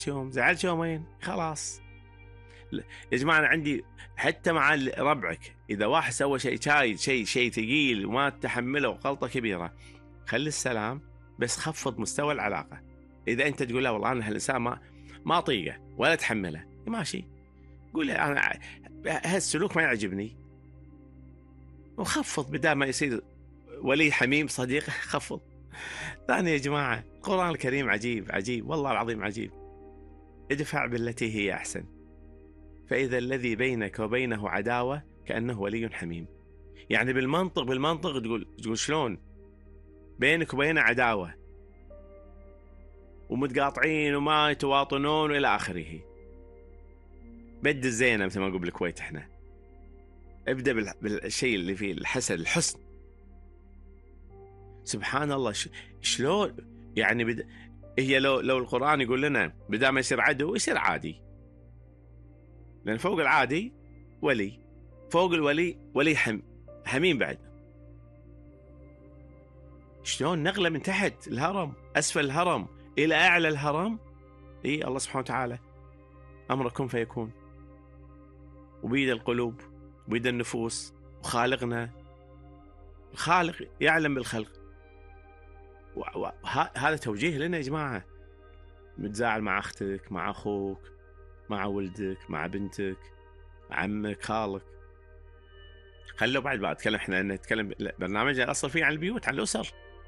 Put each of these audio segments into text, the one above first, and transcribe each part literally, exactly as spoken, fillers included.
يوم، زعلت يومين، خلاص. ل يا جماعة أنا عندي حتى مع ال ربعك، إذا واحد سوى شيء شايد شيء شيء ثقيل وما تتحمله وغلطة كبيرة، خلّي السلام بس خفّض مستوى العلاقة. إذا أنت تقول لا والله أنا هالإنسان ما ما أطيقه ولا أتحمله، ماشي، قُل له أنا ع هالسلوك ما يعجبني، وخفّض بدال ما يصير ولي حميم صديق خفّض. ثاني يا جماعة القرآن الكريم عجيب، عجيب والله العظيم عجيب. ادفع بالتي هي أحسن، فإذا الذي بينك وبينه عداوة كأنه ولي حميم. يعني بالمنطق بالمنطق تقول تقول شلون بينك وبينه عداوة ومتقاطعين وما يتواطنون وإلى آخره. بدي الزينة مثل ما نقول بالكويت إحنا، ابدأ بال- بالشيء اللي فيه الحسن الحسن. سبحان الله، ش... شلون يعني بد... هي لو لو القرآن يقول لنا بدل ما يصير عدو يصير عادي، لأن فوق العادي ولي، فوق الولي ولي حم... حميم بعد. شلون نغلة من تحت الهرم أسفل الهرم إلى أعلى الهرم. إيه الله سبحانه وتعالى أمره كن فيكون، وبيد القلوب وبيد النفوس، وخالقنا الخالق يعلم بالخلق. وهذا توجيه لنا يا جماعة. متزاعل مع أختك، مع أخوك، مع ولدك، مع بنتك، عمك، خالك، خلوا بعد بعد نتكلم احنا نتكلم برنامج اصلا فيه عن البيوت، عن الاسر.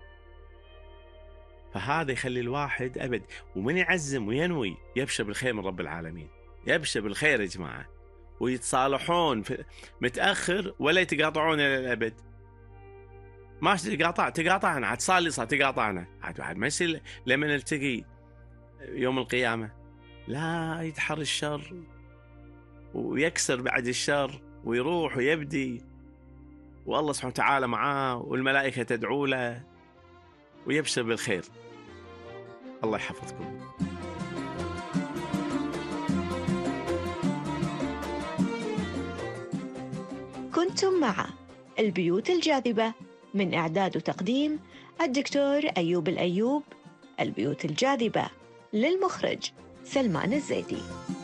فهذا يخلي الواحد ابد، ومن يعزم وينوي يبشر بالخير من رب العالمين، يبشر بالخير يا جماعه، ويتصالحون في متاخر ولا يتقاطعون الى الابد. ما تقاطع تقاطعنا عاد صار لي صار تقاطعنا عاد بعد ما يصير لما نلتقي يوم القيامه لا يدحر الشر ويكسر بعد الشر ويروح ويبدي، والله سبحانه وتعالى معاه والملائكة تدعو له ويبشر بالخير. الله يحفظكم. كنتم مع البيوت الجاذبة، من إعداد وتقديم الدكتور أيوب الأيوب. البيوت الجاذبة، للمخرج سلمان الزيدي.